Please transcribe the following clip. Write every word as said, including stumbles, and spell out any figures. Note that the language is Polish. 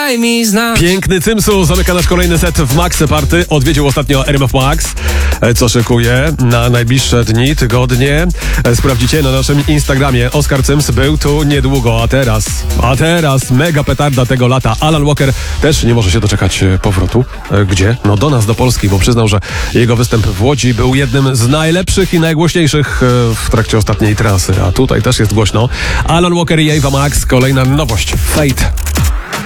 daj mi znać. Piękny Cymsu zamyka nasz kolejny set w Max Party. Odwiedził ostatnio R M F Max, co szykuje na najbliższe dni, tygodnie. Sprawdzicie na naszym Instagramie. Oskar Cyms był tu niedługo, a teraz, a teraz mega petarda tego lata. Alan Walker też nie może się doczekać powrotu. Gdzie? No do nas, do Polski, bo przyznał, że jego występ w Łodzi był jednym z najlepszych i najgłośniejszych w trakcie ostatniej trasy. A tutaj też jest głośno. Alan Walker i Ava Max, kolejna nowość. Fate.